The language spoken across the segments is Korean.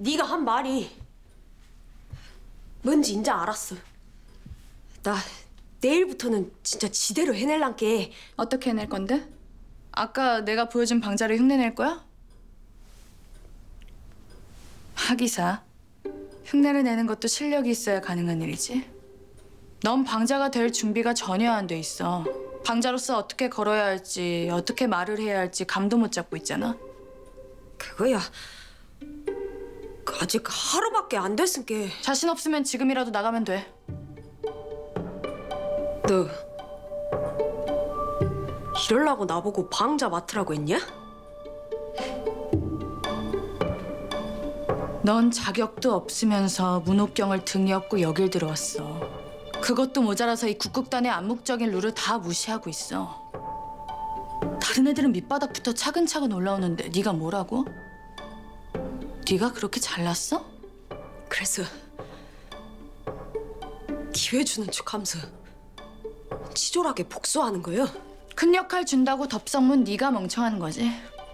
네가 한 말이 뭔지 인자 알았어. 나 내일부터는 진짜 지대로 해낼란게. 어떻게 해낼 건데? 아까 내가 보여준 방자를 흉내낼 거야? 하기사, 흉내를 내는 것도 실력이 있어야 가능한 일이지. 넌 방자가 될 준비가 전혀 안 돼 있어. 방자로서 어떻게 걸어야 할지, 어떻게 말을 해야 할지 감도 못 잡고 있잖아. 그거야 아직 하루밖에 안 됐으니까. 자신 없으면 지금이라도 나가면 돼. 너 이럴라고 나보고 방자 맡으라고 했냐? 넌 자격도 없으면서 문옥경을 등에 업고 여길 들어왔어. 그것도 모자라서 이 국극단의 암묵적인 룰을 다 무시하고 있어. 다른 애들은 밑바닥부터 차근차근 올라오는데 네가 뭐라고? 네가 그렇게 잘났어? 그래서 기회 주는 척하면서 치졸하게 복수하는 거요. 큰 역할 준다고 덥석문 네가 멍청한 거지.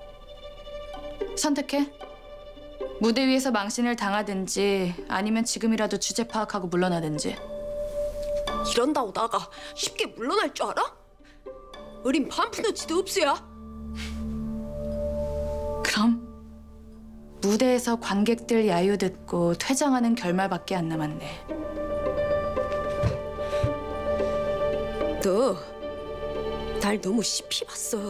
선택해. 무대 위에서 망신을 당하든지 아니면 지금이라도 주제 파악하고 물러나든지. 이런다고 나가 쉽게 물러날 줄 알아? 어린 반푼어치도 없어야. 그럼 무대에서 관객들 야유 듣고 퇴장하는 결말밖에 안 남았네. 너 날 너무 시피 봤어.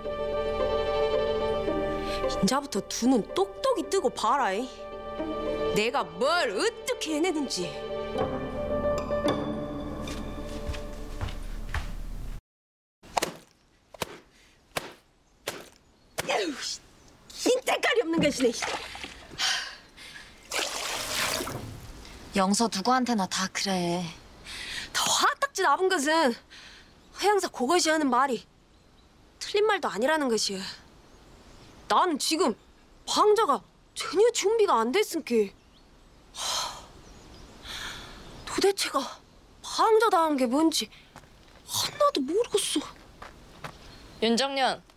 인자부터 두 눈 똑똑히 뜨고 봐라. 내가 뭘 어떻게 해내는지. 흰때깔이 없는 것이네. 영서 누구한테나 다 그래. 더 화딱지 나쁜 것은 허양사 그것이 하는 말이 틀린 말도 아니라는 것이야. 나는 지금 방자가 전혀 준비가 안 됐으니까. 도대체가 방자다운 게 뭔지 하나도 모르겠어. 윤정년,